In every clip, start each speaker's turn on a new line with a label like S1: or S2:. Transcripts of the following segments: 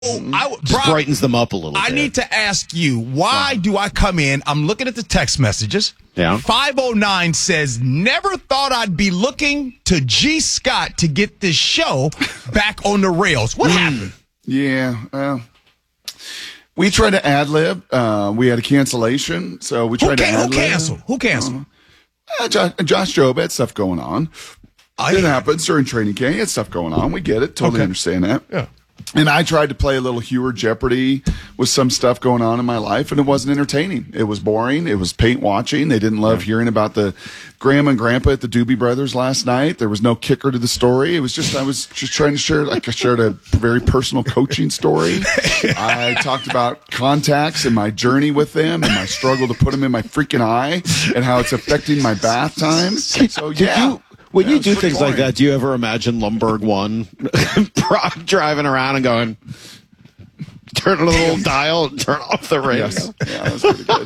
S1: Just brightens them up a little bit.
S2: I need to ask you, why do I come in? I'm looking at the text messages.
S1: Yeah.
S2: 509 says, never thought I'd be looking to G. Scott to get this show back on the rails. What happened?
S3: Yeah, we tried to ad-lib. We had a cancellation, so we tried to ad-lib.
S2: Who canceled?
S3: Josh Jobe had stuff going on. It happens during training camp. He had stuff going on. We get it. Totally understand that.
S2: Yeah.
S3: And I tried to play a little Hewer Jeopardy with some stuff going on in my life, and it wasn't entertaining. It was boring. It was paint watching. They didn't love hearing about the grandma and grandpa at the Doobie Brothers last night. There was no kicker to the story. It was just, I was just trying to share, I shared a very personal coaching story. I talked about contacts and my journey with them and my struggle to put them in my freaking eye and how it's affecting my bath times. So, yeah.
S1: When you do things like that, do you ever imagine Lumberg 1 driving around and going, turn on a little dial and turn off the radio?
S3: Yes. Yeah, that's pretty good.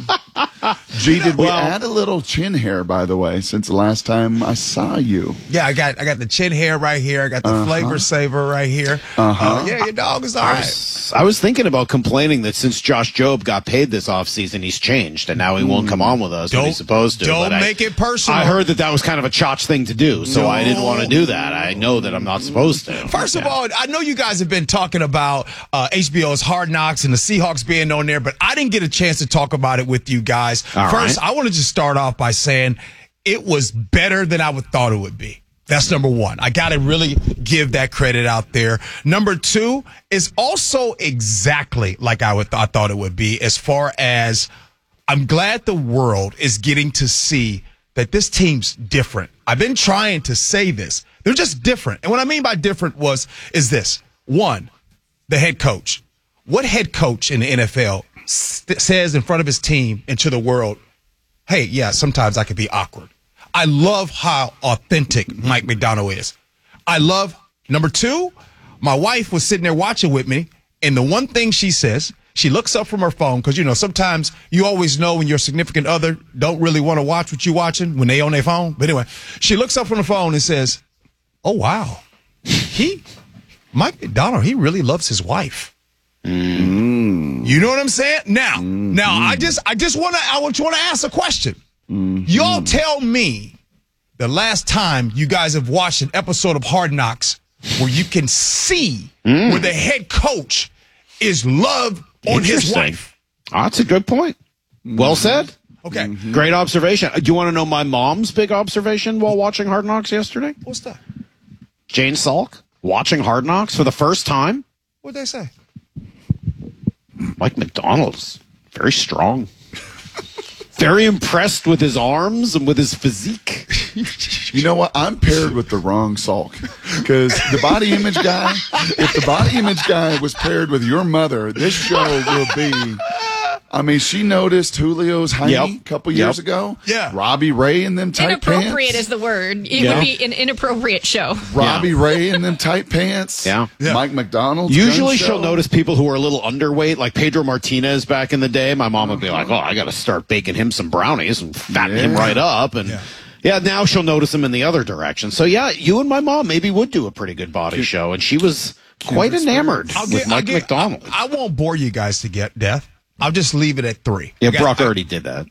S3: G, did we add a little chin hair, by the way, since the last time I saw you?
S2: Yeah, I got the chin hair right here. I got the flavor saver right here. Yeah, your dog is all right.
S1: I was thinking about complaining that since Josh Jobe got paid this offseason, he's changed, and now he won't come on with us when he's supposed to.
S2: Don't make it personal.
S1: I heard that was kind of a chotch thing to do, so I didn't want to do that. I know that I'm not supposed to.
S2: First of all, I know you guys have been talking about HBO's Hard Knocks and the Seahawks being on there, but I didn't get a chance to talk about it with you guys. First, I want to just start off by saying it was better than I would thought it would be. That's number one. I got to really give that credit out there. Number two is also exactly like I thought it would be, as far as I'm glad the world is getting to see that this team's different. I've been trying to say this. They're just different. And what I mean by different is this. One, the head coach. What head coach in the NFL says in front of his team and to the world, hey, yeah, sometimes I can be awkward. I love how authentic Mike Macdonald is. Number two, my wife was sitting there watching with me, and the one thing she says, she looks up from her phone, because, sometimes you always know when your significant other don't really want to watch what you're watching when they on their phone. But anyway, she looks up from the phone and says, oh, wow, Mike Macdonald, he really loves his wife. You know what I'm saying? Now, I just want to ask a question. Y'all tell me the last time you guys have watched an episode of Hard Knocks where you can see where the head coach is love on his wife.
S1: Oh, that's a good point. Well said.
S2: Okay.
S1: Great observation. Do you want to know my mom's big observation while watching Hard Knocks yesterday?
S2: What's that?
S1: Jane Salk watching Hard Knocks for the first time.
S2: What'd they say?
S1: Mike Macdonald's very strong. Very impressed with his arms and with his physique.
S3: You know what? I'm paired with the wrong Salk. Because the body image guy, if the body image guy was paired with your mother, this show will be... I mean, she noticed Julio's hiney a couple years ago.
S2: Yeah.
S3: Robbie Ray in them tight pants.
S4: Inappropriate is the word. It would be an inappropriate show.
S3: Robbie Ray in them tight pants.
S1: Yeah.
S3: Mike Macdonald.
S1: Usually she'll notice people who are a little underweight, like Pedro Martinez back in the day. My mom would be like, oh, I got to start baking him some brownies and fatten him right up. And now she'll notice him in the other direction. So, you and my mom maybe would do a pretty good body show. And she was quite enamored with Mike Macdonald.
S2: I won't bore you guys to death. I'll just leave it at 3.
S1: Yeah, Brock already did that.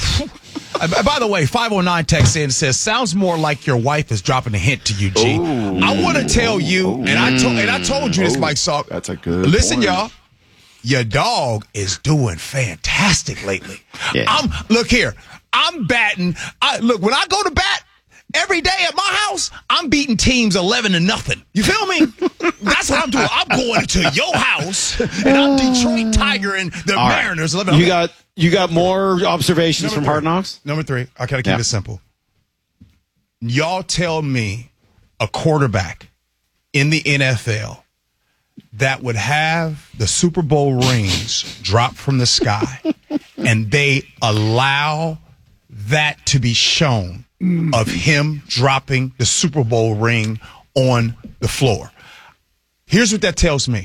S2: By the way, 509 texts in and says, sounds more like your wife is dropping a hint to you, G. I want to tell you, and I told you this, Mike Salk.
S3: That's a good
S2: Listen,
S3: point.
S2: y'all, your dog is doing fantastic lately.
S1: Yeah.
S2: Look here, I'm batting. Look, when I go to bat, every day at my house, I'm beating teams 11-0. You feel me? That's what I'm doing. I'm going to your house, and I'm Detroit Tigering the Mariners 11-0.
S1: You got more observations from Hard Knocks?
S2: Number 3. I gotta keep it simple. Y'all tell me a quarterback in the NFL that would have the Super Bowl rings drop from the sky, and they allow that to be shown of him dropping the Super Bowl ring on the floor. Here's what that tells me.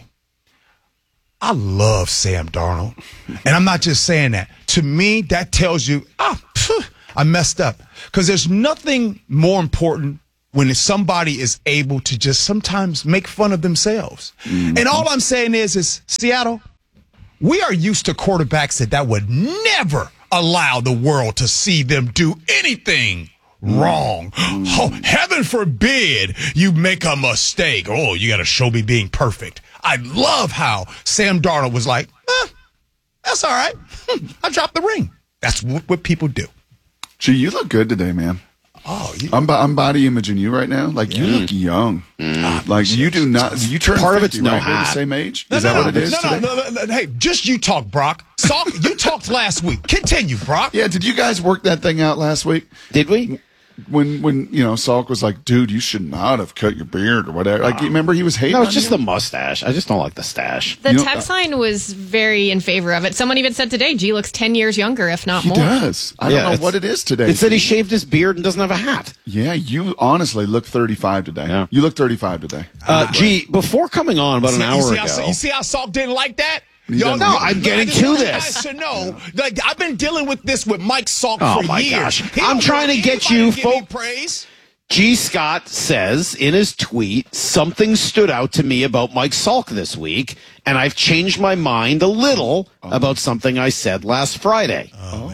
S2: I love Sam Darnold. And I'm not just saying that. To me, that tells you, I messed up. Because there's nothing more important when somebody is able to just sometimes make fun of themselves. Mm-hmm. And all I'm saying is Seattle, we are used to quarterbacks that would never allow the world to see them do anything wrong. Oh, heaven forbid you make a mistake. Oh, you got to show me being perfect. I love how Sam Darnold was like, that's all right. I dropped the ring. That's what people do.
S3: Gee, you look good today, man.
S2: Oh,
S3: I'm body imaging you right now. Like you look young. Like you do not. You turn
S1: part
S3: 50,
S1: of it's no
S3: right?
S1: hat.
S3: We're the same age. Is that what it is?
S2: No. Hey, just you talk, Brock. You talked last week. Continue, Brock.
S3: Yeah. Did you guys work that thing out last week?
S1: Did we?
S3: When Salk was like, dude, you should not have cut your beard or whatever. Like, you remember he was hating on
S1: No, it's just
S3: you?
S1: the mustache. I just don't like the stash.
S4: The text line was very in favor of it. Someone even said today, G looks 10 years younger, if not
S3: He
S4: more.
S3: does. I don't know what it is today.
S1: It said he shaved his beard and doesn't have a hat.
S3: Yeah, you honestly look 35 today.
S1: Yeah.
S3: You look 35 today.
S1: G, before coming on about an hour ago.
S2: You see how Salk didn't like that?
S3: Y'all
S1: No, I'm getting to this.
S2: You guys should know, like, I've been dealing with this with Mike Salk
S1: Oh,
S2: for
S1: my
S2: years.
S1: gosh. I'm trying to get you folk.
S2: Praise.
S1: G. Scott says in his tweet, something stood out to me about Mike Salk this week, and I've changed my mind a little about something I said last Friday.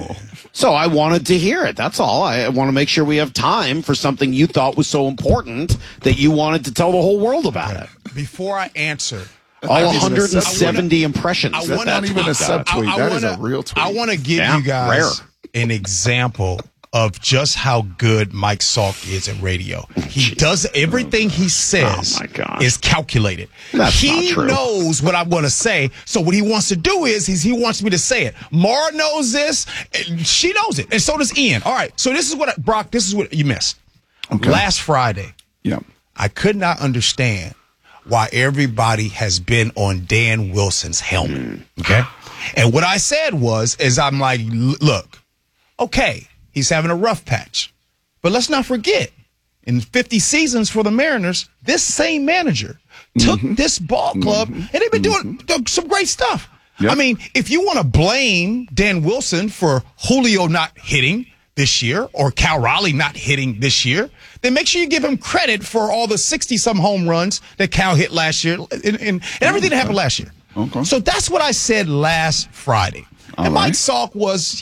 S1: So I wanted to hear it. That's all. I want to make sure we have time for something you thought was so important that you wanted to tell the whole world about it.
S2: Before I answer,
S1: All 170 impressions.
S3: That's not even a subtweet. That is a real tweet.
S2: I want to give you guys an example of just how good Mike Salk is at radio. He does everything he says is calculated.
S1: That's not
S2: He
S1: true.
S2: knows what I want to say. So what he wants to do is he wants me to say it. Mara knows this. And she knows it. And so does Ian. All right. So this is what, Brock, this is what you missed.
S3: Okay.
S2: Last Friday, I could not understand why everybody has been on Dan Wilson's helmet. Okay. And what I said is I'm like, look, okay, he's having a rough patch. But let's not forget, in 50 seasons for the Mariners, this same manager took this ball club, and they've been doing some great stuff.
S3: Yep.
S2: I mean, if you want to blame Dan Wilson for Julio not hitting this year or Cal Raleigh not hitting this year, then make sure you give him credit for all the 60-some home runs that Cal hit last year and everything that happened last year.
S3: Okay.
S2: So that's what I said last Friday. And Mike Salk was,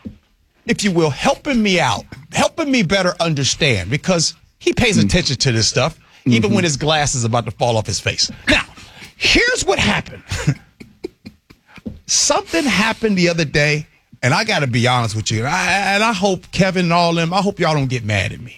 S2: if you will, helping me out, helping me better understand, because he pays attention to this stuff, even when his glass is about to fall off his face. Now, here's what happened. Something happened the other day, and I got to be honest with you, and I hope Kevin and all them, I hope y'all don't get mad at me.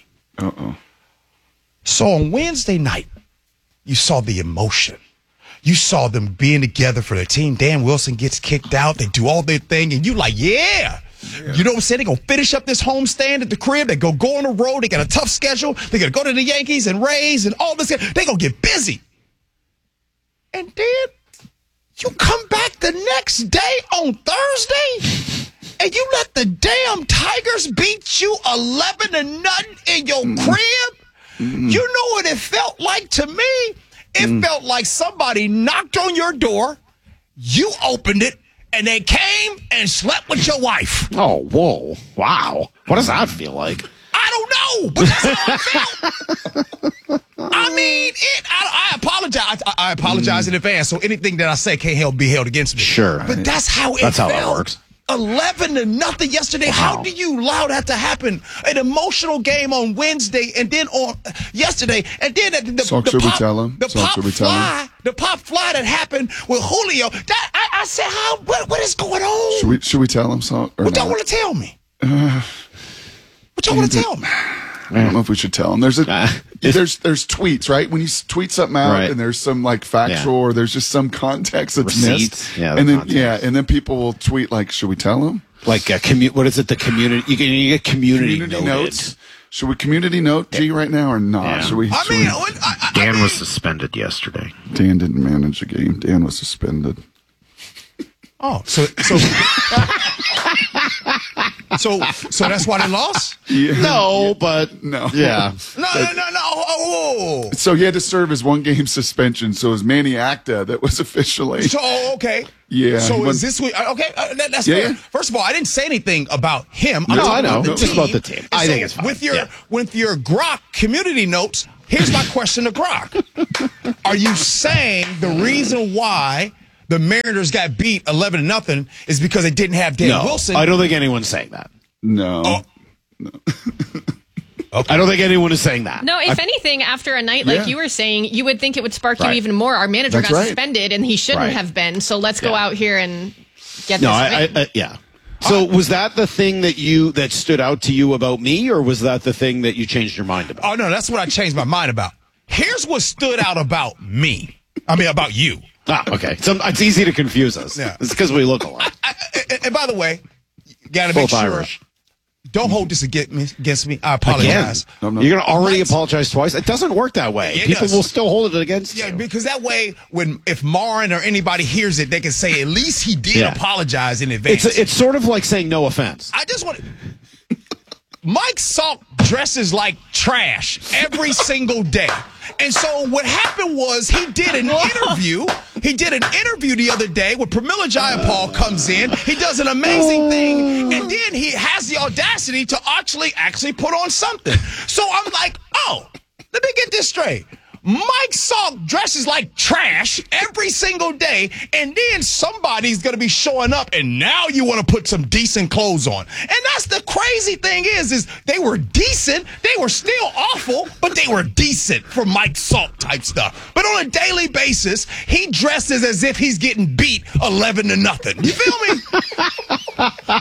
S2: So on Wednesday night, you saw the emotion. You saw them being together for their team. Dan Wilson gets kicked out. They do all their thing, and you like, yeah. You know what I'm saying? They're going to finish up this homestand at the crib. They go on the road. They got a tough schedule. They're going to go to the Yankees and Rays and all this. They're going to get busy. And then you come back the next day on Thursday and you let the damn Tigers beat you 11-0 in your crib. You know what it felt like to me? It felt like somebody knocked on your door, you opened it, and they came and slept with your wife.
S1: Oh, whoa. Wow. What does that feel like?
S2: I don't know, but that's how it felt. I mean, I apologize. I apologize in advance, so anything that I say can't be held against me.
S1: Sure.
S2: But that's how it
S1: That's
S2: felt.
S1: how that works.
S2: 11-0 yesterday.
S1: Wow.
S2: How do you allow that to happen? An emotional game on Wednesday, and then on yesterday, and then the
S3: should we tell him?
S2: The pop fly that happened with Julio. That I said, what is going on?
S3: Should we tell him something?
S2: What y'all want to tell me? What y'all want to tell me?
S3: I don't know if we should tell him. There's tweets, right? When you tweet something out and there's some like factual or there's just some context that's
S1: Receipts.
S3: missed.
S1: Yeah,
S3: and then
S1: context.
S3: and then people will tweet like, should we tell him?
S1: Like what is it? The community. You get community
S3: notes. Should we community note G right now or not?
S1: Yeah.
S3: Should we?
S1: Dan was suspended yesterday.
S3: Dan didn't manage the game. Dan was suspended.
S2: Oh, so that's why they lost?
S3: Yeah.
S1: No, but
S3: No.
S1: yeah.
S2: No. Oh.
S3: So he had to serve his 1-game suspension. So it was Manny Acta that was officially.
S2: So, okay.
S3: Yeah.
S2: So is this week? Okay, that's fair.
S3: Yeah.
S2: First of all, I didn't say anything about him.
S1: No, I know.
S2: About
S1: Just about the team. I think it's fine.
S2: With your Grok community notes, here's my question to Grok. Are you saying the reason why the Mariners got beat 11-0 is because they didn't have Dan Wilson?
S1: I don't think anyone's saying that.
S3: No.
S1: I don't think anyone is saying that.
S4: No, if anything, after a night like you were saying, you would think it would spark you even more. Our manager
S3: That's
S4: got
S3: right.
S4: suspended, and he shouldn't have been. So let's go out here and get this win.
S1: Yeah. So was that the thing that stood out to you about me, or was that the thing that you changed your mind about?
S2: Oh, no, that's what I changed my mind about. Here's what stood out about me. I mean, about you.
S1: Ah, okay. So it's easy to confuse us.
S2: Yeah.
S1: It's because we look alike.
S2: And by the way, you got to make
S1: Both
S2: sure.
S1: Irish.
S2: Don't hold this against me. I apologize.
S3: No.
S1: You're going to already apologize twice? It doesn't work that way.
S2: It
S1: People
S2: does.
S1: will still hold it against you.
S2: Yeah, because that way, if Marin or anybody hears it, they can say at least he did apologize in advance.
S1: It's sort of like saying no offense.
S2: I just want Mike Salk dresses like trash every single day. And so what happened was he did an interview. He did an interview the other day where Pramila Jayapal comes in. He does an amazing thing. And then he has the audacity to actually put on something. So I'm like, oh, let me get this straight. Mike Salk dresses like trash every single day, and then somebody's going to be showing up, and now you want to put some decent clothes on. And that's the crazy thing is they were decent. They were still awful, but they were decent for Mike Salk type stuff. But on a daily basis, he dresses as if he's getting beat 11-0. You feel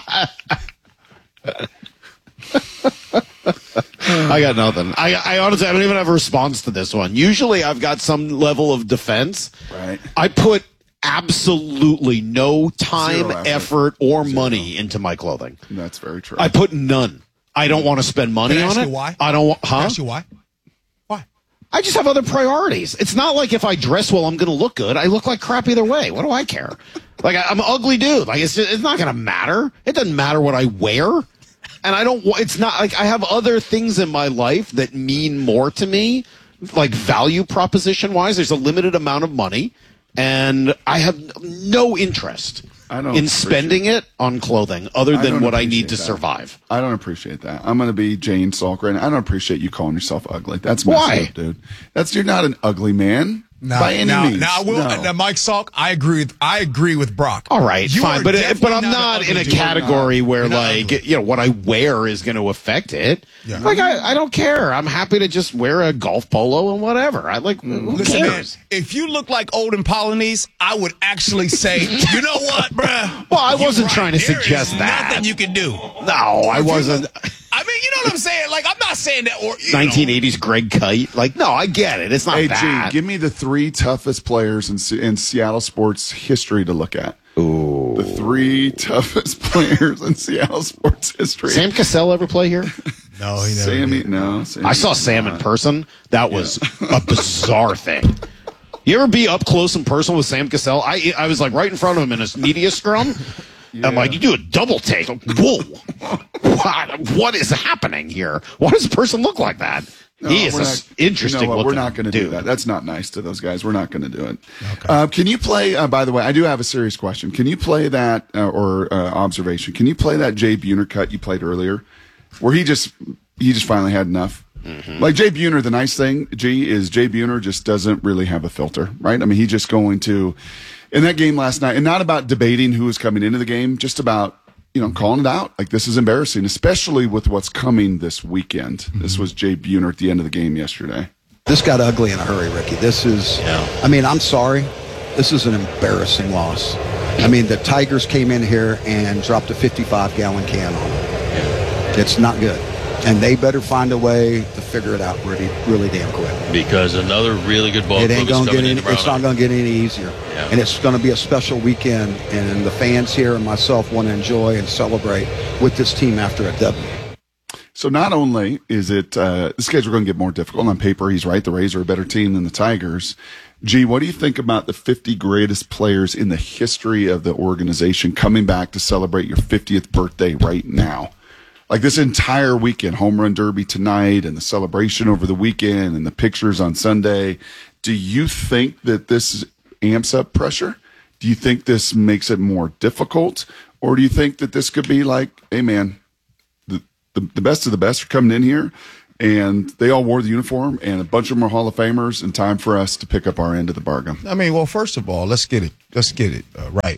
S2: me?
S1: I got nothing. I honestly, I don't even have a response to this one. Usually I've got some level of defense.
S3: Right.
S1: I put absolutely no time,
S3: Zero
S1: effort, or money into my clothing.
S3: That's very true.
S1: I put none. I don't want to spend money
S2: Can I
S1: on
S2: ask
S1: it.
S2: you why?
S1: I don't want,
S2: Can I ask you why? Why?
S1: I just have other priorities. It's not like if I dress well, I'm going to look good. I look like crap either way. What do I care? Like, I'm an ugly dude. Like, it's not going to matter. It doesn't matter what I wear. And it's not like I have other things in my life that mean more to me, like value proposition wise. There's a limited amount of money, and I have no interest in spending it on clothing other than what I need to survive.
S3: I don't appreciate that. I'm going to be Jane Salk right now. I don't appreciate you calling yourself ugly. That's messed
S1: Why?
S3: up, dude. You're not an ugly man. By any means.
S2: Now, I will. Now, Mike Salk, I agree with Brock.
S1: All right,
S2: You
S1: fine,
S2: are
S1: but
S2: definitely
S1: I'm not in a
S2: dude.
S1: category where
S2: You're not
S1: like
S2: ugly.
S1: what I wear is going to affect it.
S2: Yeah.
S1: Like I don't care. I'm happy to just wear a golf polo and whatever. I like. Who
S2: Listen, man,
S1: cares?
S2: if you look like Olden Polynese, I would actually say, you know what, bruh?
S1: Well, I wasn't
S2: You're
S1: trying to
S2: There
S1: suggest
S2: is
S1: that.
S2: Nothing you can do.
S1: No, I wasn't.
S2: I mean, you know what I'm saying? Like, I'm not saying that. Or
S1: 1980s Greg Kite. Like, no, I get it. It's not
S3: Hey,
S1: that.
S3: G, give me the 3 toughest players in Seattle sports history to look at.
S1: Ooh.
S3: The 3 toughest players in Seattle sports history.
S1: Sam Cassell ever play here?
S2: No, he never.
S3: Sammy,
S2: did.
S3: no.
S1: I saw Sam in person. That was a bizarre thing. You ever be up close and personal with Sam Cassell? I was like right in front of him in his media scrum. I'm like, you do a double take. Whoa. What is happening here? Why does a person look like that? He is interesting.
S3: You know what? We're
S1: looking
S3: not going to do
S1: dude.
S3: that. That's not nice to those guys. We're not going to do it. Okay. Can you play, by the way, I do have a serious question. Can you play that, observation? Can you play that Jay Buhner cut you played earlier where he just finally had enough? Mm-hmm. Like Jay Buhner, the nice thing, G, is Jay Buhner just doesn't really have a filter, right? I mean, he's just going to, in that game last night, and not about debating who was coming into the game, just about, calling it out. Like, this is embarrassing, especially with what's coming this weekend. Mm-hmm. This was Jay Buhner at the end of the game yesterday.
S5: This got ugly in a hurry, Ricky. This is, I mean, I'm sorry. This is an embarrassing loss. I mean, the Tigers came in here and dropped a 55-gallon can on them. It's not good. And they better find a way to figure it out really, really damn quick.
S6: Because another really good ball
S5: It
S6: club
S5: ain't
S6: is
S5: gonna
S6: coming
S5: get
S6: into
S5: any, it's not
S6: Brownell.
S5: going to get any easier.
S6: Yeah.
S5: And it's going to be a special weekend. And the fans here and myself want to enjoy and celebrate with this team after a W.
S3: So not only is it the schedule going to get more difficult, on paper he's right, the Rays are a better team than the Tigers. G, what do you think about the 50 greatest players in the history of the organization coming back to celebrate your 50th birthday right now? Like this entire weekend, home run derby tonight and the celebration over the weekend and the pictures on Sunday. Do you think that this amps up pressure? Do you think this makes it more difficult? Or do you think that this could be like, hey, man, the best of the best are coming in here, and they all wore the uniform, and a bunch of them are Hall of Famers, and time for us to pick up our end of the bargain?
S2: I mean, well, first of all, let's get it right.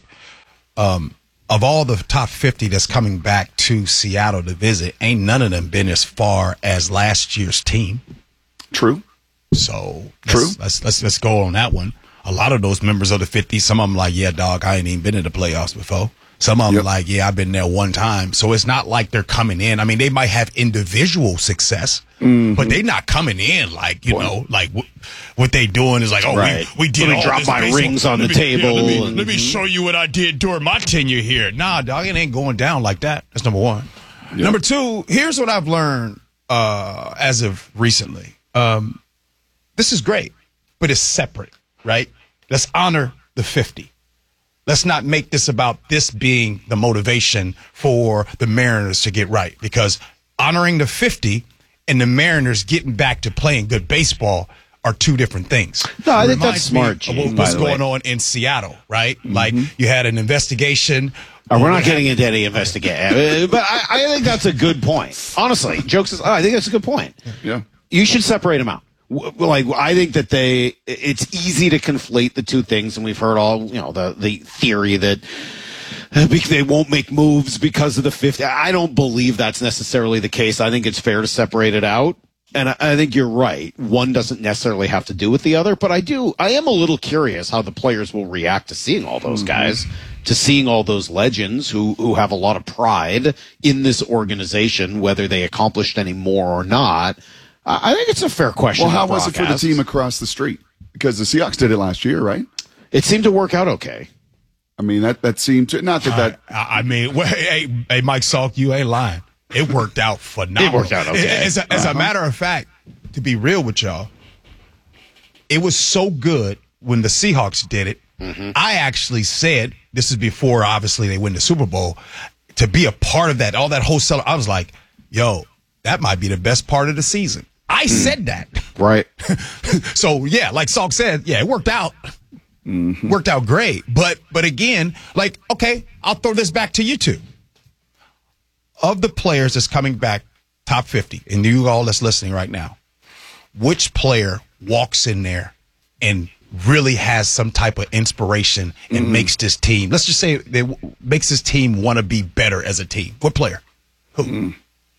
S2: Of all the top 50 that's coming back to Seattle to visit, ain't none of them been as far as last year's team.
S3: True.
S2: So let's go on that one. A lot of those members of the 50, some of them like, yeah, dog, I ain't even been in the playoffs before. Some of them like, yeah, I've been there one time. So it's not like they're coming in. I mean, they might have individual success, but they're not coming in like, you know, like what they doing is like, oh, we did all
S1: drop
S2: this
S1: my rings on the table.
S2: Let me show you what I did during my tenure here. Nah, dog, it ain't going down like that. That's number one. Yep. Number two, here's what I've learned as of recently. This is great, but it's separate. Right? Let's honor the 50. Let's not make this about this being the motivation for the Mariners to get right, because honoring the 50 and the Mariners getting back to playing good baseball are two different things.
S1: No, I think that's smart.
S2: What's going on in Seattle, right? Mm-hmm. Like you had an investigation.
S1: We're not getting into any investigation, but I think that's a good point. Honestly, jokes aside, I think that's a good point.
S3: Yeah,
S1: you should separate them out. Like, I think that it's easy to conflate the two things, and we've heard all, you know, the theory that they won't make moves because of the 50. I don't believe that's necessarily the case. I think it's fair to separate it out. And I think you're right. One doesn't necessarily have to do with the other, but I am a little curious how the players will react to seeing all those guys, to seeing all those legends who have a lot of pride in this organization, whether they accomplished any more or not. I think it's a fair question.
S3: Well, how was it for the team across the street? Because the Seahawks did it last year, right?
S1: It seemed to work out okay.
S3: I mean, that seemed to, not that.
S2: I mean, hey, Mike Salk, you ain't lying. It worked out phenomenal.
S1: It worked out okay.
S2: As a matter of fact, to be real with y'all, it was so good when the Seahawks did it. Mm-hmm. I actually said, this is before, obviously, they win the Super Bowl, to be a part of that, all that whole celebration. I was like, yo, that might be the best part of the season. I said that.
S1: Right.
S2: So, yeah, like Salk said, yeah, it worked out. Mm-hmm. Worked out great. But again, like, okay, I'll throw this back to you two. Of the players that's coming back, top 50, and you all that's listening right now, which player walks in there and really has some type of inspiration and makes this team, let's just say, makes this team want to be better as a team? What player? Who?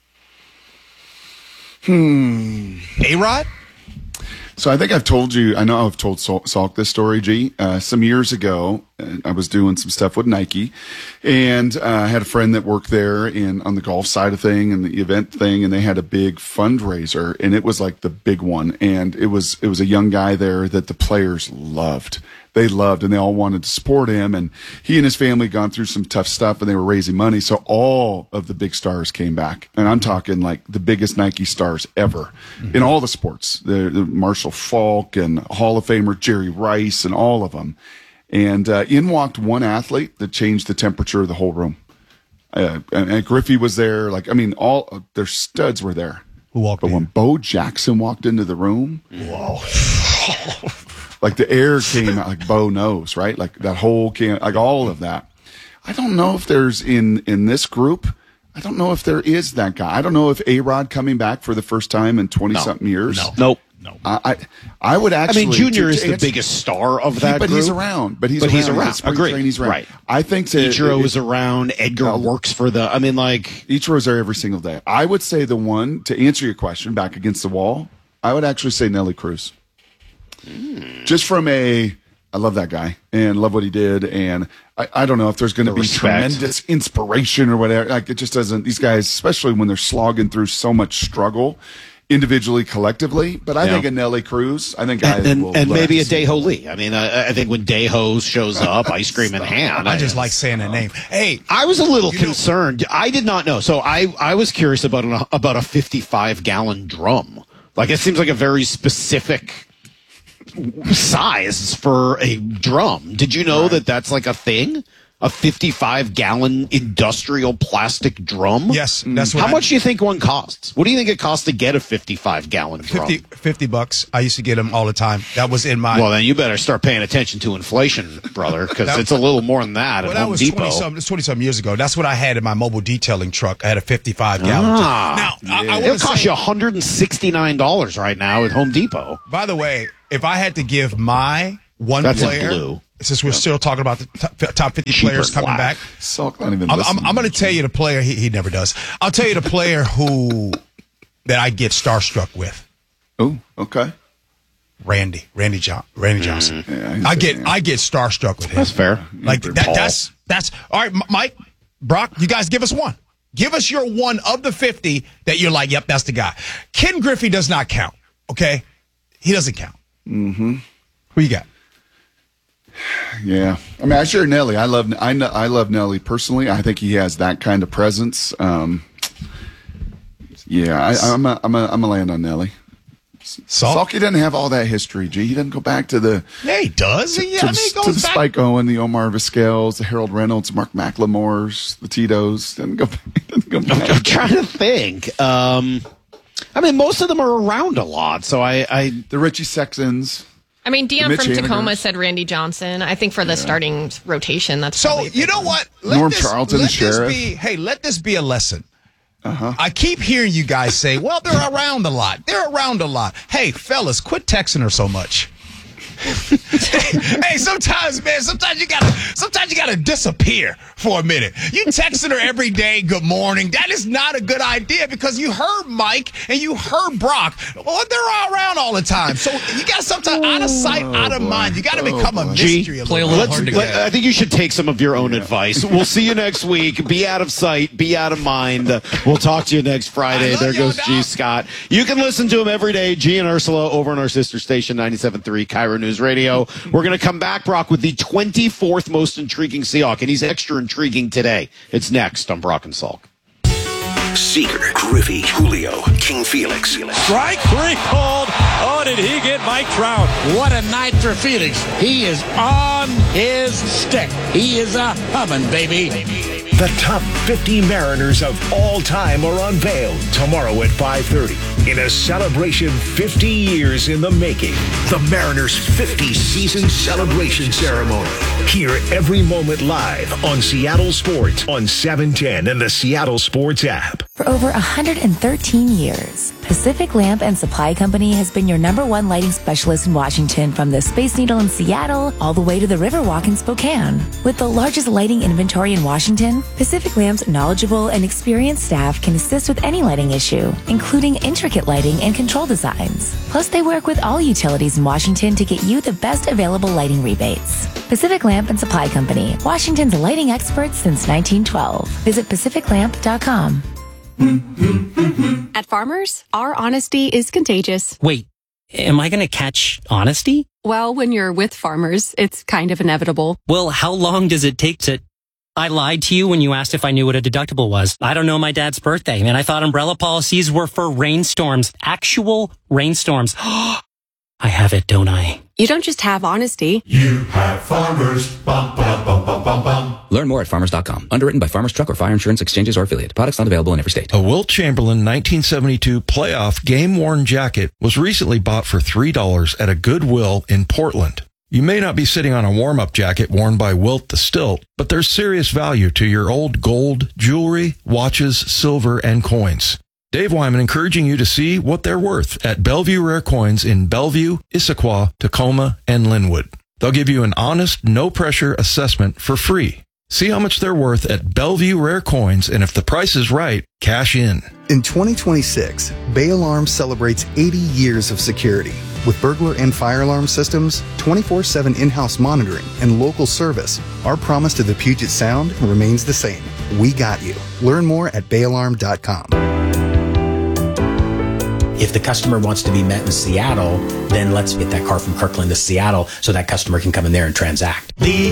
S2: A-Rod?
S3: So I think I've told you, I know I've told Salk this story, G. Some years ago, I was doing some stuff with Nike, and I had a friend that worked there on the golf side of thing and the event thing, and they had a big fundraiser, and it was like the big one. And it was a young guy there that the players loved. They loved, and they all wanted to support him. And he and his family gone through some tough stuff, and they were raising money. So all of the big stars came back, and I'm talking like the biggest Nike stars ever in all the sports. The Marshall Faulk and Hall of Famer Jerry Rice and all of them. And in walked one athlete that changed the temperature of the whole room. And Griffey was there. Like, I mean, all their studs were there.
S2: Who walked in?
S3: But when Bo Jackson walked into the room,
S2: whoa.
S3: Like the air came out, like Bo knows, right? Like that whole came, like all of that. I don't know if there's in this group, I don't know if there is that guy. I don't know if A-Rod coming back for the first time in 20-something years.
S1: Nope.
S3: I would actually.
S1: I mean, Junior is the biggest star of that
S3: but
S1: group.
S3: He's around. But he's around.
S1: Agreed.
S3: He's around.
S1: Right.
S3: I think
S1: Ichiro is around. Edgar works for I mean, like.
S3: Ichiro's there every single day. I would say the one, to answer your question, back against the wall, I would actually say Nelly Cruz. Just from I love that guy and love what he did. And I don't know if there's going to be tremendous inspiration or whatever. Like it just doesn't, these guys, especially when they're slogging through so much struggle individually, collectively. But I think a Nelly Cruz, I think guys
S1: and maybe a Daeho Lee. I mean, I think when Daeho shows up, ice cream in hand.
S2: I just like saying that name. Hey,
S1: I was a little concerned. I did not know. So I was curious about a 55-gallon drum. Like it seems like a very specific size for a drum. Did you know that that's like a thing? A 55-gallon industrial plastic drum?
S2: Yes, that's what.
S1: How much do you think one costs? What do you think it costs to get a 55-gallon drum?
S2: $50. I used to get them all the time. That was in my.
S1: Well, then you better start paying attention to inflation, brother, because it's a little more than that at Home Depot.
S2: That was 20-some years ago. That's what I had in my mobile detailing truck. I had a 55-gallon.
S1: Now, it'll cost you $169 right now at Home Depot.
S2: By the way, if I had to give my one player, since we're still talking about the top 50 players coming back, I'm going to tell you the player. He never does. I'll tell you the player that I get starstruck with.
S3: Oh, okay.
S2: Randy Johnson.
S3: Yeah,
S2: I get starstruck with him.
S1: That's fair.
S2: Like that's all right. Mike, Brock, you guys give us one. Give us your one of the 50 that you're like, yep, that's the guy. Ken Griffey does not count. Okay, he doesn't count.
S3: Mm-hmm.
S2: Who you got?
S3: Yeah, I mean, I share Nelly. I love Nelly personally. I think he has that kind of presence. Yeah, I'm gonna land on Nelly. Salky doesn't have all that history. G, he doesn't go back to the.
S2: Yeah, he does. He goes
S3: to the
S2: back.
S3: Spike Owen, the Omar Vizquels, the Harold Reynolds, Mark McLemores, the Tito's. Doesn't go back.
S1: I'm trying to think. I mean, most of them are around a lot, so
S3: the Richie Sextons.
S4: I mean, Dion
S3: Mitch
S4: from Tacoma
S3: Haniger.
S4: said Randy Johnson. I think for the starting rotation, that's
S2: So
S4: probably
S2: you know what?
S3: Norm Charlton,
S2: let
S3: Sheriff.
S2: Let this be a lesson. I keep hearing you guys say, well, they're around a lot. They're around a lot. Hey, fellas, quit texting her so much. Hey, sometimes you gotta disappear for a minute. You texting her every day, good morning. That is not a good idea because you heard Mike and you heard Brock. Well, they're all around all the time. So you got sometimes out of sight, out of mind. You got to become a mystery.
S6: Play a little hard to get.
S1: I think you should take some of your own advice. We'll see you next week. Be out of sight. Be out of mind. We'll talk to you next Friday. There goes G. Scott. You can listen to him every day. G and Ursula over on our sister station, 97.3 Cairo News Radio. We're going to come back, Brock, with the 24th most intriguing Seahawk, and he's extra intriguing today. It's next on Brock and Salk.
S7: Seeger, Griffey, Julio, King Felix.
S8: Strike three called. Oh, did he get Mike Trout?
S9: What a night for Felix. He is on his stick. He is a humming, baby.
S7: The top 50 Mariners of all time are unveiled tomorrow at 5:30 in a celebration 50 years in the making. The Mariners' 50 season celebration ceremony. Hear every moment live on Seattle Sports on 710 and the Seattle Sports app.
S10: For over 113 years, Pacific Lamp and Supply Company has been your #1 lighting specialist in Washington, from the Space Needle in Seattle all the way to the Riverwalk in Spokane. With the largest lighting inventory in Washington, Pacific Lamp's knowledgeable and experienced staff can assist with any lighting issue, including intricate lighting and control designs. Plus, they work with all utilities in Washington to get you the best available lighting rebates. Pacific Lamp and Supply Company, Washington's lighting experts since 1912. Visit pacificlamp.com.
S11: At Farmers, our honesty is contagious.
S12: Wait, am I going to catch honesty?
S11: Well, when you're with Farmers, it's kind of inevitable.
S12: Well, how long does it take to... I lied to you when you asked if I knew what a deductible was. I don't know my dad's birthday, and I thought umbrella policies were for rainstorms. Actual rainstorms. I have it, don't I?
S11: You don't just have honesty.
S13: You have Farmers. Bum, bum, bum, bum, bum, bum.
S14: Learn more at farmers.com. Underwritten by Farmers Truck or Fire Insurance Exchanges or Affiliate. Products not available in every state.
S15: A Wilt Chamberlain 1972 playoff game-worn jacket was recently bought for $3 at a Goodwill in Portland. You may not be sitting on a warm-up jacket worn by Wilt the Stilt, but there's serious value to your old gold, jewelry, watches, silver, and coins. Dave Wyman encouraging you to see what they're worth at Bellevue Rare Coins in Bellevue, Issaquah, Tacoma, and Linwood. They'll give you an honest, no-pressure assessment for free. See how much they're worth at Bellevue Rare Coins, and if the price is right, cash in.
S16: In 2026, Bay Alarm celebrates 80 years of security. With burglar and fire alarm systems, 24/7 in-house monitoring, and local service, our promise to the Puget Sound remains the same. We got you. Learn more at bayalarm.com.
S17: If the customer wants to be met in Seattle, then let's get that car from Kirkland to Seattle so that customer can come in there and transact.
S18: The